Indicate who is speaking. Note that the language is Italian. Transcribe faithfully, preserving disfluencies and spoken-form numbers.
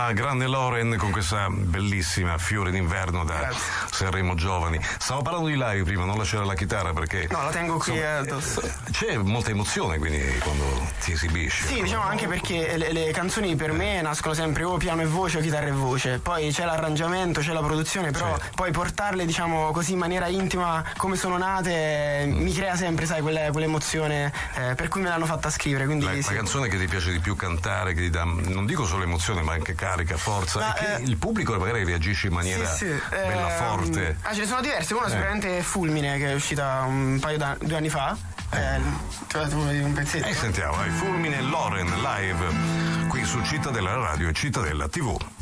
Speaker 1: la grande Loren con questa bellissima Fiore d'inverno da Grazie. Sanremo Giovani. Stavo parlando di live prima, non lasciare la chitarra perché
Speaker 2: no, la tengo qui insomma, addosso.
Speaker 1: C'è molta emozione quindi quando ti esibisci.
Speaker 2: Sì, diciamo anche perché le, le canzoni per me nascono sempre o piano e voce o chitarra e voce, poi c'è l'arrangiamento, c'è la produzione, però certo. poi portarle diciamo così in maniera intima come sono nate mm. mi crea sempre, sai, quella, quell'emozione eh, per cui me l'hanno fatta scrivere. Quindi,
Speaker 1: la,
Speaker 2: sì.
Speaker 1: la canzone che ti piace di più cantare, che ti dà, non dico solo emozione ma anche carica, forza, ma, e che eh, il pubblico magari reagisce in maniera sì, sì. bella eh, forte.
Speaker 2: Ah, ce ne sono diverse, una eh. sicuramente è Fulmine, che è uscita un paio di due anni fa. Eh, tu mi un pezzetto.
Speaker 1: E eh, sentiamo, vai, Fulmine Loren live qui su Cittadella Radio e Cittadella tivù.